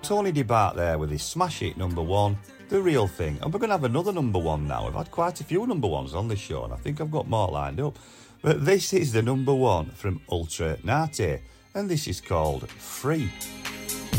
Tony DeBart there with his smash hit number one, The Real Thing. And we're going to have another number one now. I've had quite a few number ones on this show, and I think I've got more lined up. But this is the number one from Ultra Nate, and this is called Free.